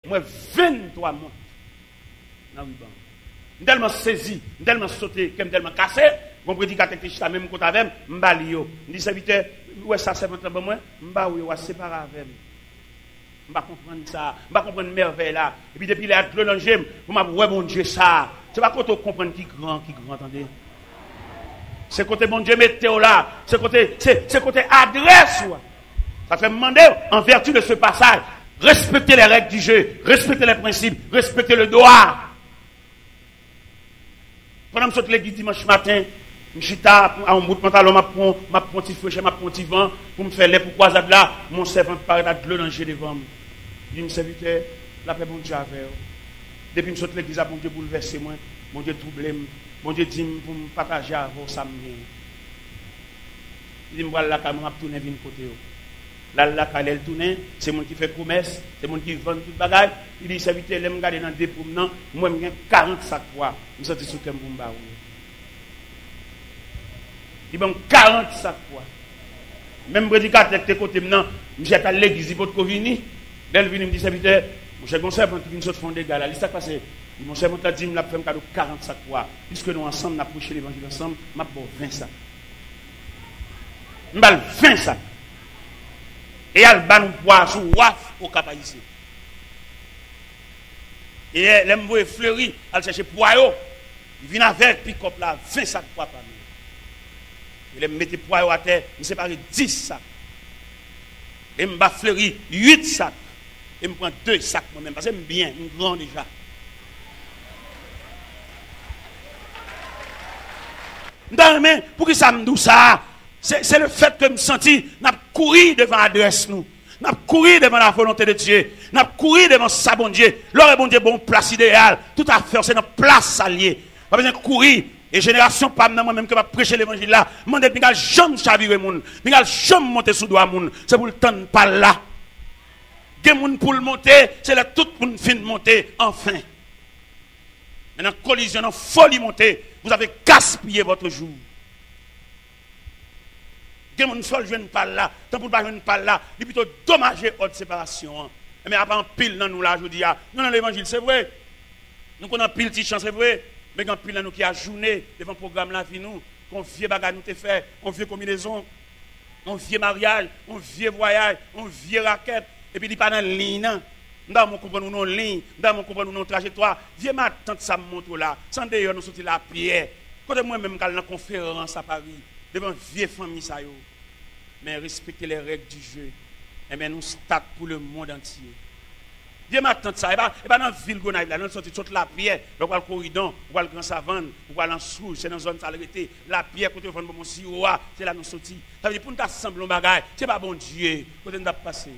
moi 23 mois. Dans le banc. Tellement saisi, tellement sauté, tellement cassé, mon prédicateur qui est même côté avec moi, je dis serviteur, ouais ça c'est votre moi, je vais séparer avec moi. Je vais comprendre ça, je vais comprendre merveille là. Et puis depuis là, je vais pour me ouais mon Dieu ça. C'est pas quand on comprend qui grand, attendez. C'est côté bon Dieu météo là, c'est côté adresse. Ça fait demander en vertu de ce passage, respecter les règles du jeu, respecter les principes, respecter le droit. Pendant que je saute l'église dimanche matin, je suis à un bout de pantalon, je prends un petit fouet, je prends un petit vent, pour me faire les pour croisade là, mon servant paraît à de l'eau danger devant moi. Je dis, mon serviteur, la paix, bon Dieu, avec vous. Depuis que je saute l'église, bon Dieu bouleverse moi, bon Dieu trouble, bon Dieu dit pour me partager avec vous, ça me vient. Il dit, je vais là, je vais tourner vers côté. Là, quand elle tourne, c'est moi qui fait promesse, c'est moi qui vend tout le bagage. Il dit, serviteur, je vais me garder dans des promenants, moi, je 40 sacs poids. Je suis sorti sur le Kembumba. Il dit, 40 sacs poids. Même prédicateur qui est côté maintenant, je suis à l'église, il faut que vini. Là, il vient me dit, serviteur, mon cher servant qui vient de faire des gars là, il s'est passé. Mon servant a dit, il m'a fait un cadeau 40 sacs poids. Puisque nous ensemble, nous avons prêché l'évangile ensemble, je vais 20 sacs. Je vais 20 sacs. Et elle va nous boire sous waf au cap ici. Et elle me voit fleurir, elle cherche poireau. Il vient avec pick-up là, 20 sacs poids par nous. Il me mettait poireau à terre, il me sépare 10 sacs. Et me va fleurir 8 sacs. Et me prend 2 sacs moi-même, parce que j'aime bien, je suis grand déjà. Non, mais pour que ça me dise ça? C'est le fait que je me senti, n'a couru devant l'adresse nous. N'a couru devant la volonté de Dieu. N'a couru devant sa bon Dieu. L'heure est bon Dieu, bon place idéal. Tout à fait, c'est notre place alliée. Pas besoin de courir. Et génération, pas moi-même que va prêcher l'évangile là. Moi, je ne jamais chavirer moun. Je ne jamais monter sous doigt moun. C'est pour le temps de pas là. Des moun pour le monter, c'est là tout le monde fin de monter, enfin. Maintenant, collision, en folie monter, vous avez gaspillé votre jour. Mon seul jeune parle là, tant pour pas jeune parle là, il plutôt dommager haute séparation. Mais après en pile dans nous là, je dis non dans l'évangile c'est vrai. Nous qu'on a pile petite chance c'est vrai, mais quand pile dans nous qui a journée devant programme la vie nous, qu'on vieux bagarre nous te fait, on vieux combinaison, on vieux mariage, on vieux voyage, on vieux raquette et puis il pas dans ligne non. Dans mon comprendre nous non ligne, dans mon comprendre nous non trajectoire, vieux ma tante ça montre là, sans d'ailleurs nous sortir la pierre. Quand moi même dans conférence à Paris devant vieille famille ça yo. Mais respecter les règles du jeu. Et bien nous start pour le monde entier. Dieu m'attend ça. Et bien dans la ville Gonaïve, là, nous sortons toute la pierre. On va le corridon, on va le grand savane, on va l'ensouche, c'est dans la zone salubrité. La pierre, côté de mon siroa, c'est là nous sortis. Ça veut dire pour nous assembler un bagage, c'est pas bon Dieu. Côté nous passer.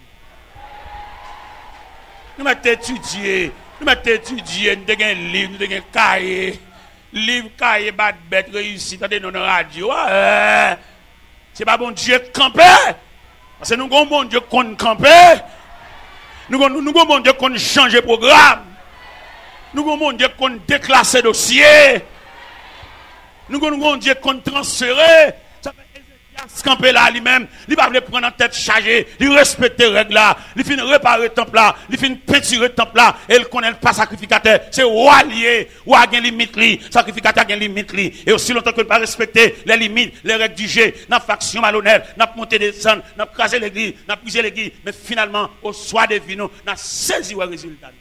Nous mettons étudier, nous avons un livre, nous avons un cahier. Livre, cahier, bad bête, réussi, dans nos radios. C'est pas bon Dieu camper. Parce que nous avons bon Dieu qu'on camper. Nous avons bon Dieu qu'on change programme. Nous avons bon Dieu qu'on déclasse dossier. Nous avons bon Dieu qu'on transfère. Ça fait Ézéchias camper là lui-même. Il va prendre en tête chargée. Il respecte les règles là. Il finit réparer le temple là. Il finit peinturer le temple là. Et il connaît pas sacrificateur. C'est roi lié. Roi a une limite li. Sacrificateur a une limite li. Et aussi longtemps que ne pas respecter les limites, les règles du jeu, n'a faction malhonnête, n'a monté des sons, n'a crasé l'église, n'a brisé l'église. Mais finalement, au soir des vins, n'a saisi le résultat.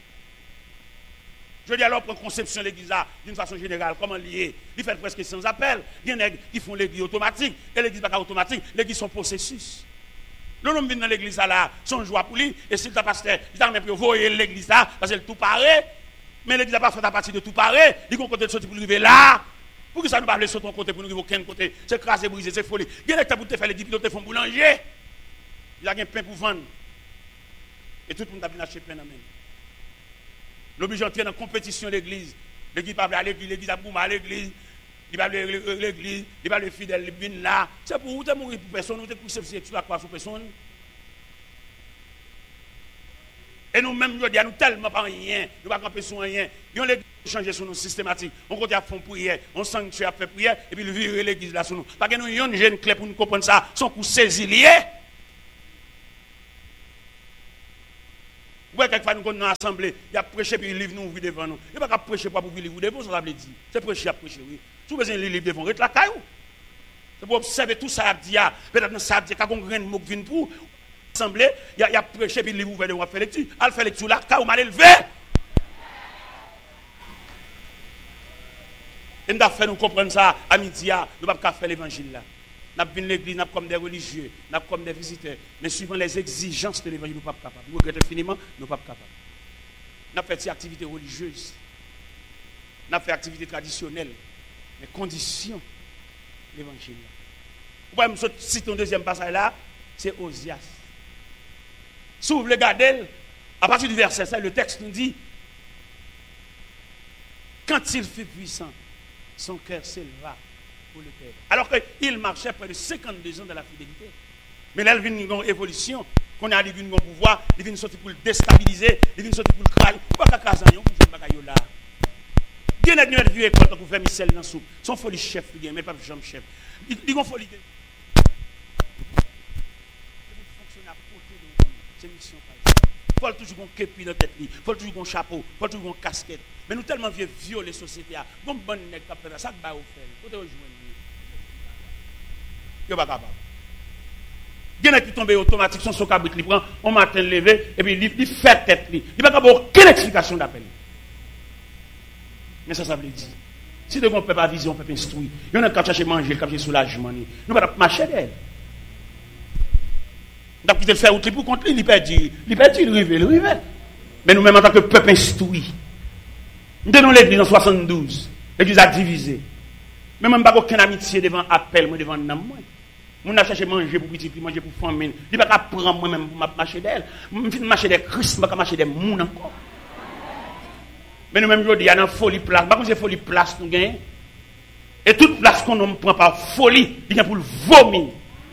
Je dis alors pour conception de l'église là, d'une façon générale, comment lier? Il fait presque sans appel. Il y en a qui font l'église automatique. Et l'église pas automatique, l'église sont processus. Le nom vient dans l'église là, son joie pour lui. Et si le pasteur, il a même pu voyer l'église là, parce que tout paraît. Mais l'église n'a pas fait à partir de tout paraît. Il y a un côté de sortir pour arriver là. Pour que ça nous parle sur ton côté, pour nous arriver aucun côté. C'est crasé, brisé, c'est folie. Il y a des pour te faire les 10 pilotes, font boulanger. Il y a un pain pour vendre. Et tout le monde a bien acheté pain dans la main. L'obligé d'entrer dans la compétition de l'église. L'église va à l'église, l'église a boumé à l'église. Il va à l'église, il va à le fidèle, il vient là. C'est pour vous, tu mourir pour personne, vous êtes pour la croix sur personne. Et nous-mêmes, nous disons tellement pas rien, nous ne pas camper sur rien. Ils ont l'église changé sur nous systématique. On continue à faire prière, on sanctuaire à faire prière, et puis le virer l'église là sur nous. Parce que nous avons une jeune clé pour nous comprendre ça, son coup saisi lié. Ouais, quelquefois nous sommes dans l'assemblée, il a prêché puis il livre nous ouvrir devant nous. Il pas prêcher pour vous livre devant, ça veut dire. C'est prêcher à prêcher, oui. Si vous besoin de livre devant, rete la caillou. C'est pour observer tout ça dit, peut-être dans ça dit quand on grain mot vient pour l'assemblée, il a prêché puis il livre ouvert devant faire lecture. Al faire lecture là, caillou mal élevé. Et nous avons fait nous comprendre ça à midi, nous ne pouvons pas faire l'évangile là. Nous avons venu l'église, nous sommes comme des religieux, nous sommes comme des visiteurs. Mais suivant les exigences de l'évangile, nous ne sommes pas capables. Nous regrettons infiniment, nous ne sommes pas capables. Nous avons fait des activités religieuses. Nous avons fait des activités traditionnelles. Mais conditions de l'évangile. Vous pouvez me citer un deuxième passage là, c'est Osias. Si vous voulez regarder, à partir du verset 5, le texte nous dit, quand il fut puissant, son cœur s'éleva pour le Père. Alors qu'il marchait près de 52 ans dans la fidélité. Mais là, il vient une évolution. Qu'on a vu un pouvoir, il vient sortir pour le déstabiliser, il vient sortir pour le crailler. Pourquoi qu'à Kazanyon, pour faire bagaille là? Il y a des vieux écoles pour faire Michel dans la soupe. Son folie chef, mais pas Jean chef. Il y a folie. Fonctionner à côté de nous. C'est mission par exemple. Il faut toujours un képi dans la tête, il faut toujours un chapeau, il faut toujours une casquette. Mais nous tellement vieux violer les sociétés. Comme bon nèg qui fait ça, ça va au faire. Faut te rejoindre. Il pas capable. Il y en a qui tombent automatique, son cabrit, il prend, on matin levé, et puis il fait tête. Il n'y a pas aucune explication d'appel. Mais ça veut dire. Si nous ne pouvons pas viser, on peut pas instruire. Il y en a qui cherchent à manger, qui cherchent soulagement. Nous ne pouvons pas marcher d'elle. Nous avons fait outil pour contre lui, il perd, il rive. Mais nous-mêmes, en tant que peuple instruit, nous sommes dans l'église en 72. L'église a divisé. Mais même pas aucune amitié devant appel, moi devant nam. Mon a cherché manger pour petit, manger pour famille. Il ne peut pas prendre moi-même pour marcher d'elle. Je marcher des Christ, je ne peux pas marcher des moun encore. Mais nous-mêmes, il y a une folie place. Par contre, c'est folie place nous gagnons. Et toute place qu'on ne prend par folie, il y a pour le vomir.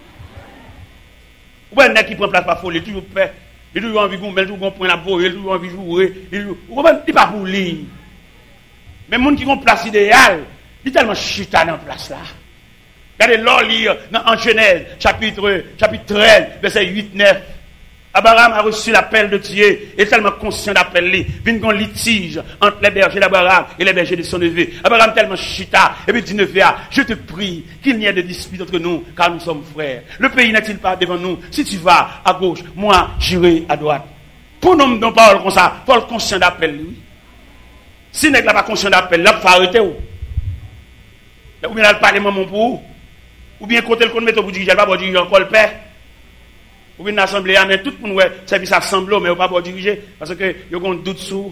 Ou bien, qui prend place par folie, toujours fait. Il a toujours envie de mettre, toujours point la bourre, il a toujours envie de jouer. Il n'est pas pour lui. Mais les gens qui ont place idéale, il est tellement chita dans la place là. Regardez l'or lire en Genèse, chapitre 13, verset 8-9. Abraham a reçu l'appel de Dieu, et tellement conscient d'appel, il y a un litige entre les bergers d'Abraham et les bergers de son neveu. Abraham tellement chita, et puis dit neveu, je te prie qu'il n'y ait de dispute entre nous, car nous sommes frères. Le pays n'est-il pas devant nous? Si tu vas à gauche, moi j'irai à droite. Pour nous, non parole comme ça, il faut le conscient d'appel, lui. Si n'est pas conscient d'appel, là, il faut arrêter. Ou bien il parle maman pour ou bien côté le compte mettre pour diriger, il va pas diriger encore le père. Ou bien l'assemblée, mais tout le monde service assemblée, mais il va pas diriger parce que il y a un doute sur.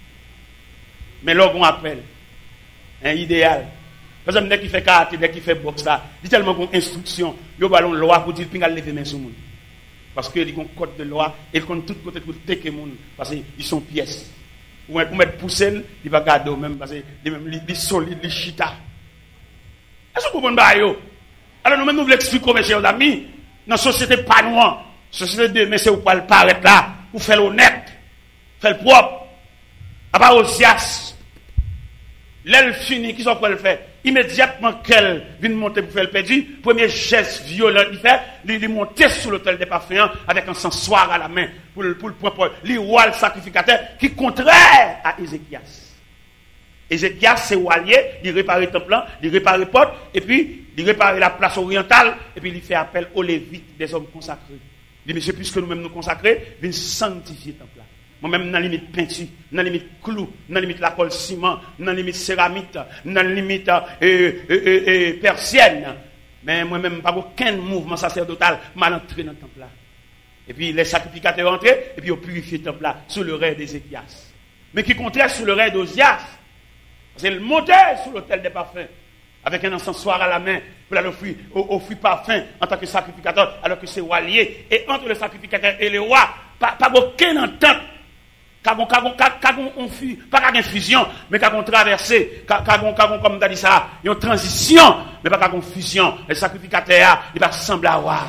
Mais là, on appelle un idéal. Par exemple, dès qu'il fait karaté, dès qu'il fait boxe, là, il y a tellement d'une instruction, il y a une loi pour dire qu'il va lever main sur le monde. Parce qu'il y a un code de loi et il compte tout côté pour tecker le monde parce qu'ils sont pièces. Ou pour mettre poussé, il va garder même parce qu'il est solide, il est chita. Est-ce que vous comprenez? Alors nous-mêmes nous voulons expliquer, mes chers amis, dans la société pas noire, société de mais c'est où pas le paraître là, pour faire l'honnête, faire le propre. À part Osias, l'aile fini, qui sont quoi le faire? Immédiatement qu'elle vient monter pour faire le perdu, premier geste violent il fait, il monter sur l'autel des parfums avec un encensoir à la main pour le roi le sacrificateur qui est contraire à Ézéchias. Ézéchias, c'est Walier, il répare le temple, il répare les portes, et puis il répare la place orientale, et puis il fait appel aux Lévites, des hommes consacrés. Il dit, monsieur, puisque nous-mêmes nous consacrer, viens sanctifier le temple. Moi-même, dans la limite peinture, dans la limite clou, dans la limite la colle ciment, dans la limite céramique, dans la limite persienne. Mais moi-même, pas aucun mouvement sacerdotal mal entré dans le temple là. Et puis les sacrificateurs entrés, et puis ils ont purifié le temple là, sous le règne d'Ézéchias. Mais qui contraire sous le règne d'Osias. C'est le monter sur l'autel des parfums, avec un encensoir à la main, pour offrir parfum en tant que sacrificateur, alors que c'est Walier. Et entre le sacrificateur et le roi, pas aucune entente. Pas qu'une fusion, mais qu'une traversée, comme on a dit ça, une transition, mais pas qu'une fusion. Le sacrificateur, il va ressembler à roi.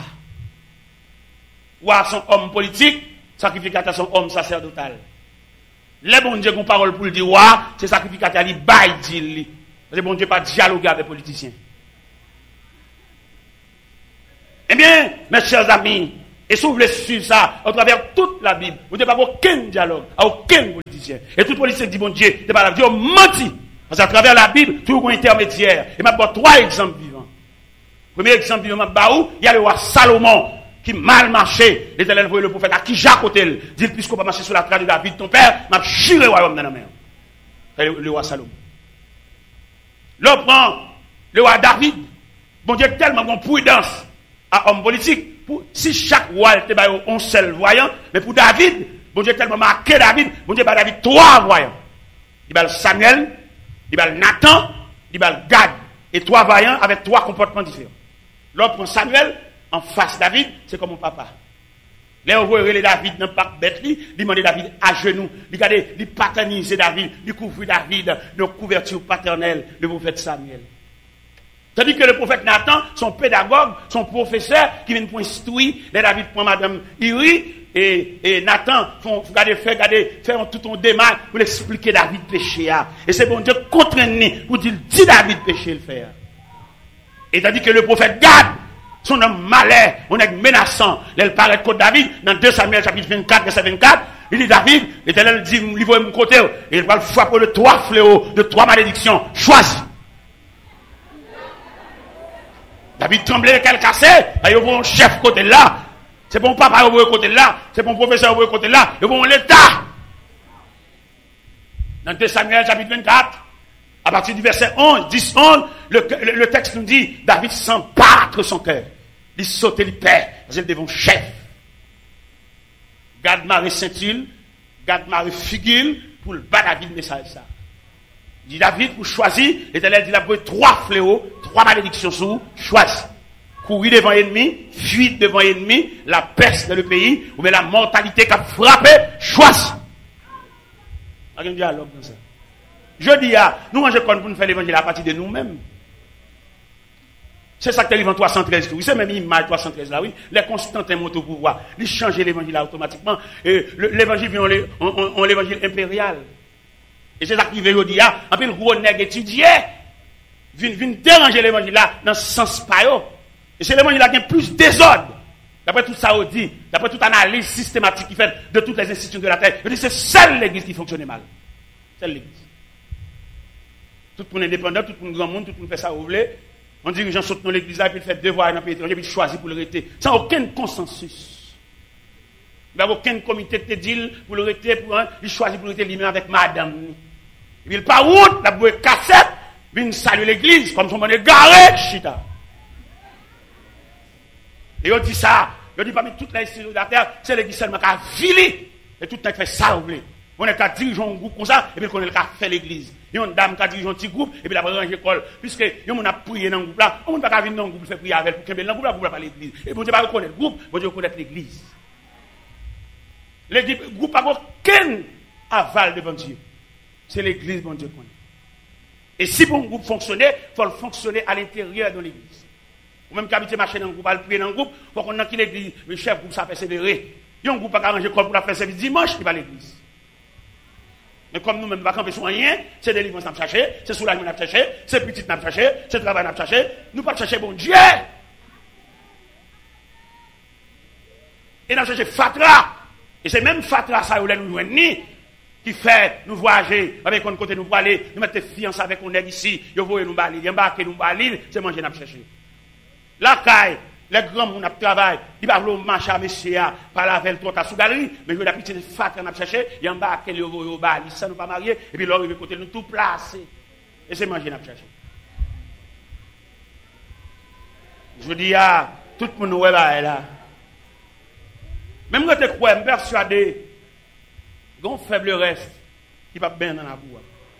Roi son homme politique, sacrificateur son homme sacerdotal. Les bon Dieu qui ont parole pour le dire, roi, c'est sacrificateur, il baille, dit. Parce que bon Dieu pas dialoguer avec les politiciens. Eh bien, mes chers amis, Et si vous voulez suivre ça, à travers toute la Bible, vous n'avez pas aucun dialogue, à aucun politicien. Et tout politicien dit, bon Dieu, c'est pas la Dieu menti. Parce qu'à travers la Bible, tout un intermédiaire. Et m'a donné 3 exemples vivants. Premier exemple vivant, il y a le roi Salomon, qui mal marché. L'Éternel voyait le prophète à qui Jacques Otel. Dit, puisqu'on va marcher sur la trace de David, ton père, m'a chiré le royaume dans la mer. Le roi Salomon. L'autre prend le roi David. Bon Dieu, tellement bon prudence à homme politique. Si chaque roi était un seul voyant, mais pour David, bon Dieu tellement marqué David, bon Dieu David 3 voyants. Il va Samuel, il va Nathan, il va Gad. Et 3 voyants avec 3 comportements différents. L'autre prend Samuel, en face David, c'est comme mon papa. Là, on voit David dans le parc bête, il demande David à genoux, il paternise David, il couvre David de couverture paternelle, le prophète Samuel. Tandis que le prophète Nathan, son pédagogue, son professeur, qui vient pour instruire, David prend madame Iri, et Nathan, faire tout un démarche pour expliquer David péché. Et c'est bon Dieu contraint pour dire, dis David péché le faire. Et tandis que le prophète Gad, son homme malais, on est menaçant, il paraît contre David, dans 2 Samuel chapitre 24, verset 24, il dit David, l'Éternel dit, il va me côté, et il va le frapper de 3 fléaux, de 3 malédictions, choisis. David tremblait, qu'elle cassait, il y a un chef côté là, c'est bon papa au côté là, c'est bon professeur au côté là, il y a un l'État. Dans 2 Samuel chapitre 24, à partir du verset 11, 10, 11, le texte nous dit, David sent battre son cœur. Il saute, il perd, parce qu'il devant chef. Garde Marie Saint-Hil, garde Marie Figil, pour le bas David message ça. Dit David, pour choisir, l'Éternel dit, il a pris 3 fléaux, 3 malédictions sous, choisis. Courir devant l'ennemi, fuir devant l'ennemi, la peste dans le pays, ou bien la mortalité qui a frappé, choisis. Il y a un dialogue dans ça. Je dis, nous mangeons pour nous faire l'évangile à partir de nous-mêmes. C'est ça que tu as 313. Oui, c'est même l'image 313 là, oui. Les Constantins montent au pouvoir. Ils changent l'évangile automatiquement. Et l'évangile vient en l'évangile impérial. Et c'est ça qui veut dire, un peu le gros nègre étudié, vient déranger l'évangile là, dans ce sens pas. Et c'est l'évangile là qui a plus désordre. D'après tout ça, on dit, d'après toute analyse systématique qui fait de toutes les institutions de la terre, on dit c'est seule l'église qui fonctionne mal. Seule l'église. Tout le monde indépendant, tout le monde grand monde, tout le monde fait ça, vous voulez. On dit que les gens sautent dans l'église là, puis ils font devoir dans le pays étranger, puis ils choisissent pour le rester. Sans aucun consensus. Il n'y a aucun comité de deal pour le rester, il choisit pour le rester lui-même avec madame. Et puis il part route, la bouée cassette, puis il salue l'église, comme son monde est garé, chita. Et on dit ça, on dit parmi toutes les institutions de la terre, c'est l'église seulement qui a filé, et tout le monde fait ça, vous voulez. On est qu'à diriger un groupe comme ça, et puis on est qu'à faire l'église. Il y a une dame qui a dirigé un petit groupe, et puis la ranger l'école. Puisque, on a prié dans le groupe là, on ne peut pas venir dans le groupe, faire prier avec, pour qu'il y ait dans le groupe là, pas l'église. Et bon Dieu va reconnaître le groupe, bon Dieu reconnaître l'église. Le groupe n'a aucun aval devant Dieu. C'est l'église, bon Dieu connaît. Et si pour un groupe fonctionner, il faut le fonctionner à l'intérieur de l'église. Ou même qu'habiter marcher dans le groupe, aller prier dans le groupe, il faut qu'on ait l'église, le chef groupe, ça persévérer. Il y a un groupe qui a arrangé pour la faire service dimanche, il va à l'église. Mais comme nous-mêmes, nous ne pouvons pas camper rien, c'est des livres qu'on a cherché, c'est soulagement qu'on a cherché, c'est petit qu'on a cherché, c'est travail qu'on a cherché, nous ne pouvons pas chercher bon Dieu. Et nous avons cherché Fatra. Et c'est même Fatra, ça, où nous joignons, qui fait nous voyager, avec un côté nous pour aller, nous mettre fiancés avec un ici, nous voyons nous balayer, embarquer nous balayer, c'est manger nous chercher. La caille, les grands gens qui travaillent, ils ne marcher à monsieur, par la veille, trop à sous galerie, mais je vais la petite fat qu'on a cherché, il y a un bar qui est au bal, ils ne pas mariés, et puis là, ils vont côté nous tout placé. Et c'est manger, nous cherché. Je dis, tout le monde est là. Même quand tu crois, je suis persuadé, il y a un faible reste qui va bien dans la boue.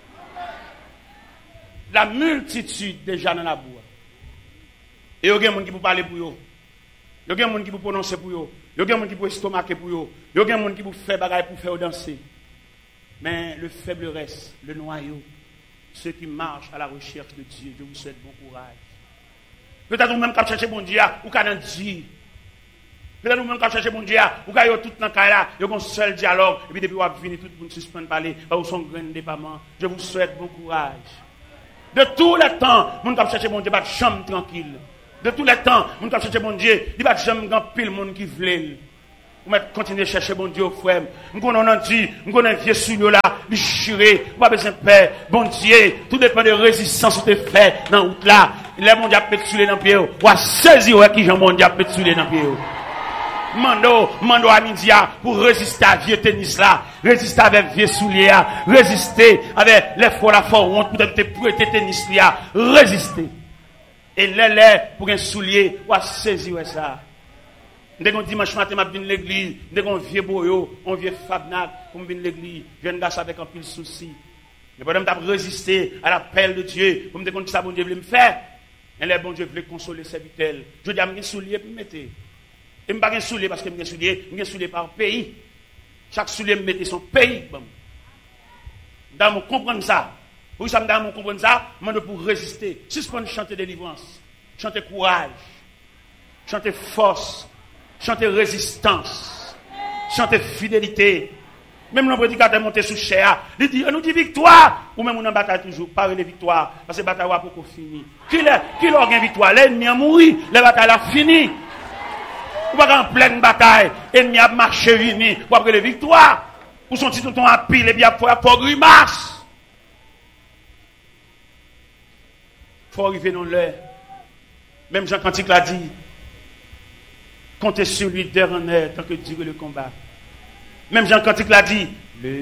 La multitude déjà dans la boue. Et il y a des gens qui peuvent parler pour eux. Il y a des gens qui peuvent prononcer pour eux. Il y a des gens qui peuvent estomaquer pour eux. Il y a des gens qui peuvent faire bagaille pour faire danser. Mais le faible reste, le noyau, ceux qui marchent à la recherche de Dieu, je vous souhaite bon courage. Peut-être vous-même qui cherchez bon Dieu, ou qui avez dit. Peut-être vous-même qui cherchez bon Dieu, ou qui avez tout dans le cas là, il y a un seul dialogue, et puis depuis vous avez fini, tout le monde suspend de parler, ou son grain de départ. Je vous souhaite bon courage. De tout le temps, vous qui cherchez bon Dieu, pas de chambre tranquille. De tous les temps, nous avons cherché bon Dieu. Il va jamais pile monde qui veut. Vous continuer à chercher bon Dieu, frère. Nous connaissons dit, nous connaissons vieux sous là, déchiré, pas besoin de paix. Bon Dieu, tout dépend de résistance que tu fais dans la route là. Les bon Dieu peut te souler dans le pied. Ou à saisir qui Jean bon Dieu peut te souler dans le pied. Mando à midi pour résister à vieux tennis là, résister avec vieux souliers, résister avec les fois la fois honte pour te prêter tennis là, résister. Et les pour un soulier, ou à saisir ça. Dès qu'on dimanche matin, je viens à l'église, dès qu'on vieux boyo, on vieux fabnac, on vient à l'église, je viens d'asseoir avec un pile souci. Mais pendant que je résister à l'appel de Dieu, pour me dire que ça bon Dieu veut me faire, et les bon Dieu veut consoler ses vitelles. Je dis à mes souliers pour me mettre. Et je ne pas un soulier parce que je suis soulier par pays. Chaque soulier me mettait son pays. Dans mon comprendre ça. Pour ça, dans mon comprendre ça, je pour résister. Suspendre chanter délivrance, chanter courage, chanter force, chanter résistance, chanter fidélité. Même le prédicateur monté sous chair, il dit, on nous dit victoire. Ou même on en bataille toujours, parler de victoire. Parce que la bataille va pour finir. Qui l'a gagné victoire? L'ennemi a mouru, la bataille a fini. Ou pas en pleine bataille, l'ennemi a marché vini, ou après la victoire. Ou son titre ton à pile, et bien pour grimace. Faut arriver dans l'heure. Même Jean Cantique l'a dit. Comptez sur lui d'heure en heure, tant que dure le combat. Même Jean Cantique l'a dit.